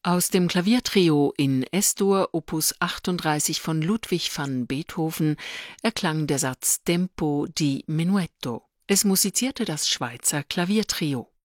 Aus dem Klaviertrio in Es-Dur Opus 38 von Ludwig van Beethoven erklang der Satz Tempo di Menuetto. Es musizierte das Schweizer Klaviertrio.